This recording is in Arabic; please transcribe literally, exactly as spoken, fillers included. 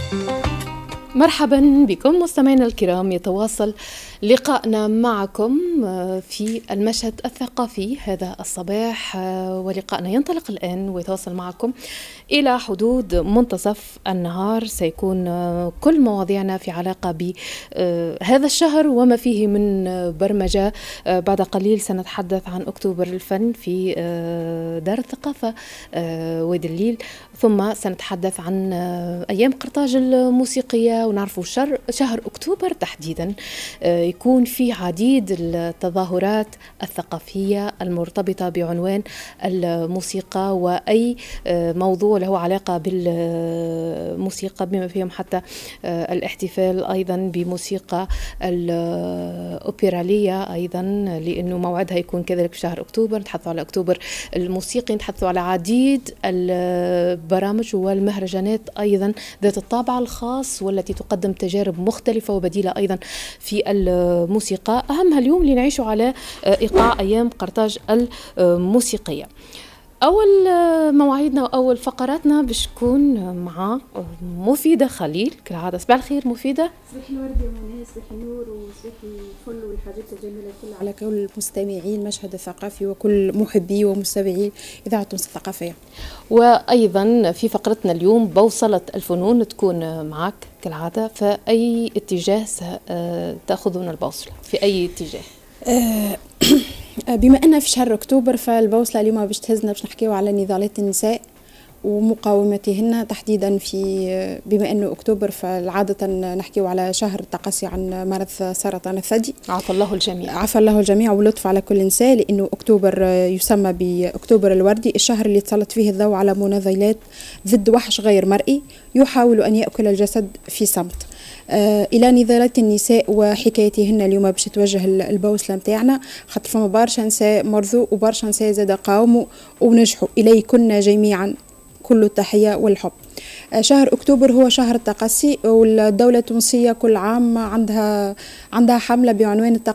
مرحبا بكم مستمعينا الكرام، يتواصل لقاءنا معكم في المشهد الثقافي هذا الصباح، ولقاءنا ينطلق الآن ويتواصل معكم إلى حدود منتصف النهار. سيكون كل مواضيعنا في علاقة بهذا الشهر وما فيه من برمجة. بعد قليل سنتحدث عن أكتوبر الفن في دار الثقافة وادي الليل، ثم سنتحدث عن أيام قرطاج الموسيقية، ونعرفوا شهر, شهر أكتوبر تحديدا يكون فيه عديد التظاهرات الثقافية المرتبطة بعنوان الموسيقى وأي موضوع له علاقة بالموسيقى، بما فيهم حتى الاحتفال أيضا بموسيقى الأوبرالية أيضا، لأنه موعدها يكون كذلك في شهر أكتوبر. نتحدثوا على أكتوبر الموسيقي، نتحدثوا على عديد البرامج والمهرجانات أيضا ذات الطابع الخاص والتي تقدم تجارب مختلفة وبديلة أيضا في الموسيقى، أهمها اليوم اللي نعيشه على إيقاع أيام قرطاج الموسيقية. أول مواعيدنا وأول فقراتنا باش تكون مع مفيدة خليل كالعادة. صباح الخير مفيدة. صباح الورد يا منى، صباح النور وصباح الفل والحاجات الجميلة كلها على كل مستمعين مشهد الثقافي وكل محبي ومستمعي إذاعة تونس الثقافية. وأيضا في فقرتنا اليوم بوصلة الفنون تكون معك كالعادة، فأي اتجاه تأخذون البوصلة في أي اتجاه؟ أه بما أننا في شهر أكتوبر فالبوصلة اليوم باش تهزنا باش نحكيو على نضالات النساء ومقاومتهن تحديدا، في بما أنه أكتوبر فالعادة نحكيو على شهر التقصي عن مرض سرطان الثدي. عفى الله الجميع. عفى الله الجميع ولطف على كل إنسان، لأنه أكتوبر يسمى بأكتوبر الوردي، الشهر اللي تسلط فيه الضوء على مناضلات ضد وحش غير مرئي يحاول أن يأكل الجسد في صمت. آه إلى نضالات النساء وحكايتهن اليوم باش توجه البوصلة متاعنا، خاطر فما برشا نساء مرضوا وبرشا نساء زاد قاوموا ونجحوا، إليكن جميعا كل التحية والحب. آه شهر أكتوبر هو شهر التقصي، والدولة التونسية كل عام عندها عندها حملة بعنوان